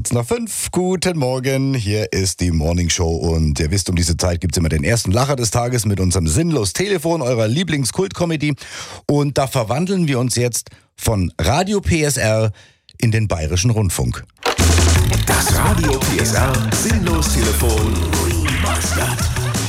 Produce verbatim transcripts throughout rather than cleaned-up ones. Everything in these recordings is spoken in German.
kurz nach fünf. Guten Morgen, hier ist die Morning Show und ihr wisst, um diese Zeit gibt es immer den ersten Lacher des Tages mit unserem sinnlos Telefon, eurer Lieblingskult-Comedy. Und da verwandeln wir uns jetzt von Radio P S R in den Bayerischen Rundfunk. Das Radio P S R sinnlos Telefon Remastered.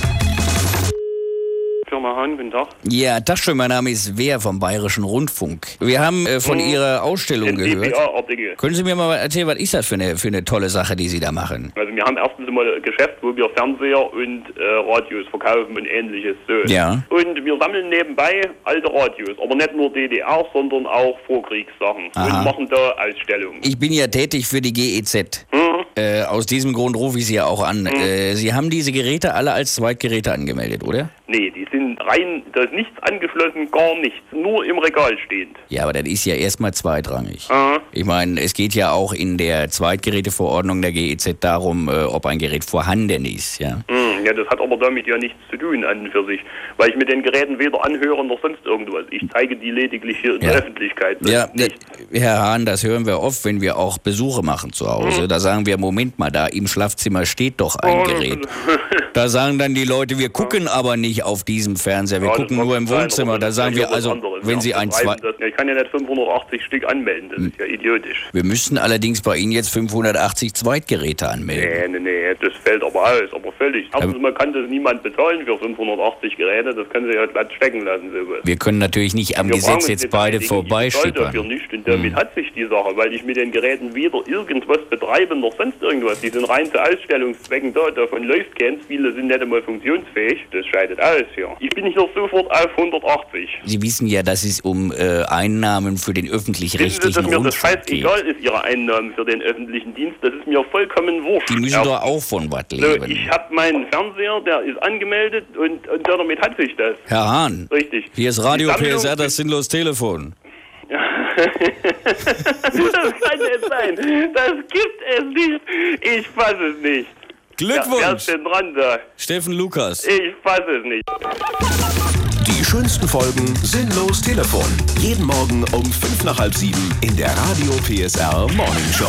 Firma Hahn, guten Tag. Ja, das schön, mein Name ist Wehr vom Bayerischen Rundfunk. Wir haben äh, von hm. Ihrer Ausstellung N D P gehört. A-Artikel. Können Sie mir mal erzählen, was ist das für eine, für eine tolle Sache, die Sie da machen? Also wir haben erstens mal ein Geschäft, wo wir Fernseher und äh, Radios verkaufen und ähnliches. So. Ja. Und wir sammeln nebenbei alte Radios, aber nicht nur D D R, sondern auch Vorkriegssachen. Aha. Und machen da Ausstellungen. Ich bin ja tätig für die G E Z. Hm. Äh, aus diesem Grund rufe ich Sie ja auch an. Hm. Äh, Sie haben diese Geräte alle als Zweitgeräte angemeldet, oder? Nee, die sind rein, da ist nichts angeschlossen, gar nichts. Nur im Regal stehend. Ja, aber das ist ja erstmal zweitrangig. Aha. Ich meine, es geht ja auch in der Zweitgeräteverordnung der G E Z darum, äh, ob ein Gerät vorhanden ist, ja. Hm, ja, das hat aber damit ja nichts zu tun an und für sich. Weil ich mit den Geräten weder anhöre noch sonst irgendwas. Ich zeige die lediglich hier in Ja. der Öffentlichkeit. Das Ja, nicht. Herr Hahn, das hören wir oft, wenn wir auch Besuche machen zu Hause. Hm. Da sagen wir, Moment mal, da im Schlafzimmer steht doch ein Oh, Gerät. Da sagen dann die Leute, wir gucken aber nicht auf diesem Fernseher, wir Ja, das gucken mag nur im sein, Wohnzimmer. aber Da das ist sagen ja wir was also, anderes. wenn Ja, Sie ein betreiben zwei... das- ja, Ich kann ja nicht fünfhundertachtzig Stück anmelden, das ist ja idiotisch. Wir müssten allerdings bei Ihnen jetzt fünfhundertachtzig Zweitgeräte anmelden. Nee, nee, nee, das fällt aber aus, aber völlig. Erstens mal kann das niemand bezahlen für fünfhundertachtzig Geräte, das können Sie ja glatt stecken lassen. Sowas. Wir können natürlich nicht am Wir Gesetz brauchen jetzt nicht beide deswegen, Ich bezahle dafür vorbeischippern. nicht und damit Hm. hat sich die Sache, weil ich mit den Geräten weder irgendwas betreibe noch sonst irgendwas. Die sind rein zu Ausstellungszwecken da, davon läuft keins, viele sind nicht einmal funktionsfähig. Das scheidet aus, ja. Ich bin hier sofort auf hundertachtzig. Sie wissen ja, dass es um äh, Einnahmen für den Wissen Sie, öffentlich-rechtlichen dass mir das Rundfunk geht. scheißegal ist, Ihre Einnahmen für den öffentlichen Dienst, das ist mir vollkommen wurscht. Die müssen Ja. doch auch von was So, leben. ich habe meinen Fernseher, der ist angemeldet und, und damit hat sich das. Herr Hahn, Richtig. hier ist Radio Die P Sammlung- S R, das sinnlos Telefon. Das kann nicht sein. Das gibt es nicht. Ich fass es nicht. Ja, wer Glückwunsch, ist denn dran da? Steffen Lukas. Ich fass es nicht. Die schönsten Folgen Sinnlos Telefon. Jeden Morgen um fünf nach halb sieben in der Radio P S R Morning Show.